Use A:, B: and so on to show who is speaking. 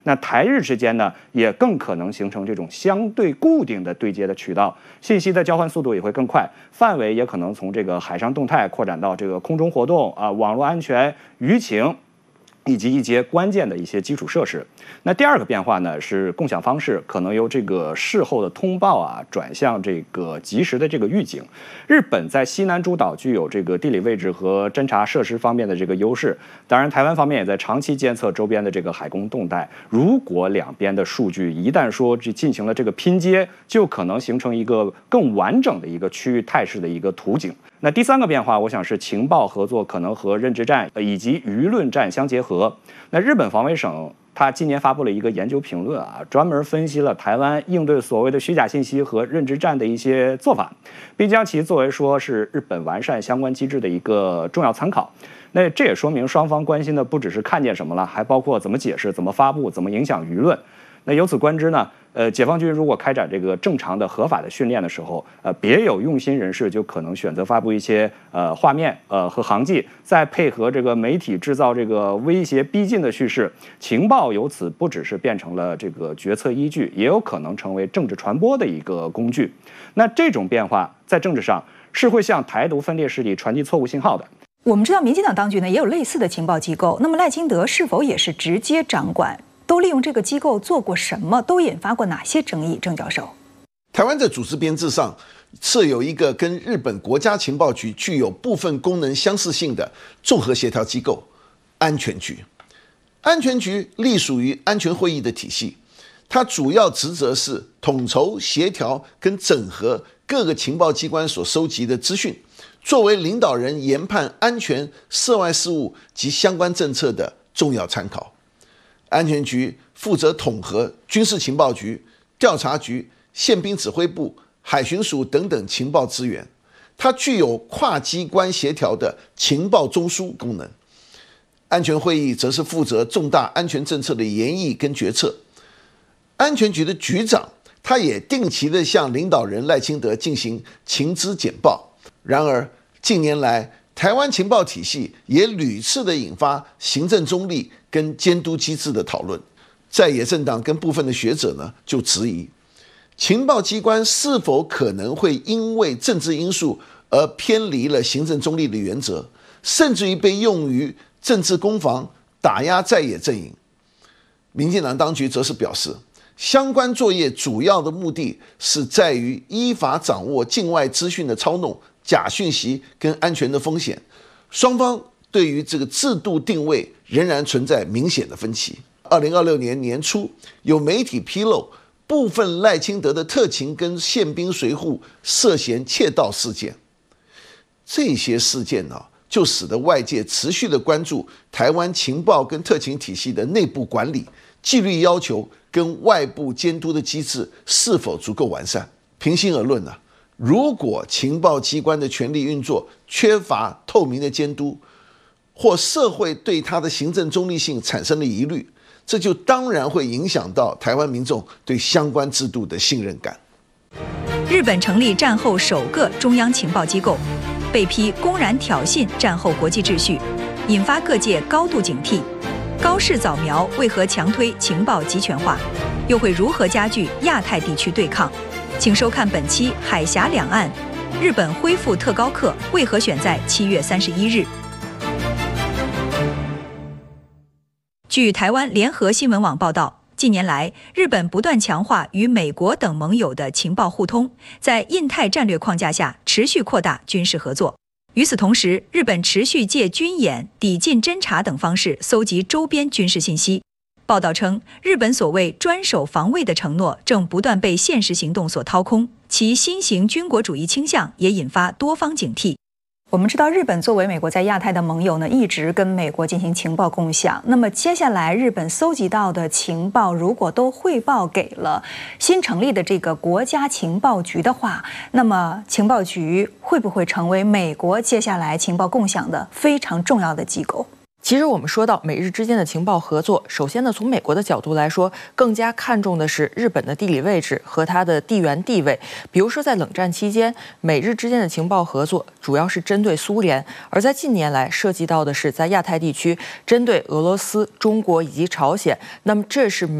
A: 那台日之间呢，也更可能形成这种相对固定的对接的渠道，信息的交换速度也会更快，范围也可能从这个海上动态扩展到这个空中活动啊、网络安全、舆情。以及一些关键的一些基础设施。那第二个变化呢，是共享方式可能由这个事后的通报啊，转向这个及时的这个预警。日本在西南诸岛具有这个地理位置和侦察设施方面的这个优势，当然台湾方面也在长期监测周边的这个海空动态。如果两边的数据一旦说进行了这个拼接，就可能形成一个更完整的一个区域态势的一个图景。那第三个变化，我想是情报合作可能和认知战以及舆论战相结合。那日本防卫省他今年发布了一个研究评论啊，专门分析了台湾应对所谓的虚假信息和认知战的一些做法，并将其作为说是日本完善相关机制的一个重要参考。那这也说明双方关心的不只是看见什么了，还包括怎么解释、怎么发布、怎么影响舆论。那由此观之呢，解放军如果开展这个正常的合法的训练的时候，别有用心人士就可能选择发布一些画面和航迹，再配合这个媒体制造这个威胁逼近的叙事，情报由此不只是变成了这个决策依据，也有可能成为政治传播的一个工具。那这种变化在政治上是会向台独分裂势力传递错误信号的。
B: 我们知道民进党当局呢也有类似的情报机构，那么赖清德是否也是直接掌管？都利用这个机构做过什么？都引发过哪些争议？郑教授，
C: 台湾在组织编制上设有一个跟日本国家情报局具有部分功能相似性的综合协调机构——安全局。安全局隶属于安全会议的体系，它主要职责是统筹、协调跟整合各个情报机关所收集的资讯，作为领导人研判安全、涉外事务及相关政策的重要参考。安全局负责统合军事情报局、调查局、宪兵指挥部、海巡署等等情报资源，它具有跨机关协调的情报中枢功能。安全会议则是负责重大安全政策的研议跟决策。安全局的局长，他也定期的向领导人赖清德进行情资简报。然而，近年来台湾情报体系也屡次的引发行政中立跟监督机制的讨论，在野政党跟部分的学者呢就质疑，情报机关是否可能会因为政治因素而偏离了行政中立的原则，甚至于被用于政治攻防，打压在野阵营。民进党当局则是表示，相关作业主要的目的是在于依法掌握境外资讯的操弄、假讯息跟安全的风险，双方对于这个制度定位仍然存在明显的分歧。2026年年初，有媒体披露部分赖清德的特勤跟宪兵随扈涉嫌窃盗事件。这些事件呢，就使得外界持续的关注台湾情报跟特勤体系的内部管理、纪律要求跟外部监督的机制是否足够完善。平心而论呢，如果情报机关的权力运作缺乏透明的监督，或社会对它的行政中立性产生了疑虑，这就当然会影响到台湾民众对相关制度的信任感。
B: 日本成立战后首个中央情报机构，被批公然挑衅战后国际秩序，引发各界高度警惕。高市早苗为何强推情报集权化，又会如何加剧亚太地区对抗？请收看本期《海峡两岸》，日本恢复特高课为何选在7月31日？据台湾联合新闻网报道，近年来，日本不断强化与美国等盟友的情报互通，在印太战略框架下持续扩大军事合作。与此同时，日本持续借军演、抵近侦察等方式搜集周边军事信息。报道称，日本所谓专守防卫的承诺正不断被现实行动所掏空，其新型军国主义倾向也引发多方警惕。我们知道，日本作为美国在亚太的盟友呢，一直跟美国进行情报共享。那么接下来，日本搜集到的情报如果都汇报给了新成立的这个国家情报局的话，那么情报局会不会成为美国接下来情报共享的非常重要的机构？
D: 其实我们说到美日之间的情报合作，首先呢，从美国的角度来说，更加看重的是日本的地理位置和它的地缘地位。比如说，在冷战期间，美日之间的情报合作主要是针对苏联，而在近年来涉及到的是在亚太地区针对俄罗斯、中国以及朝鲜。那么这是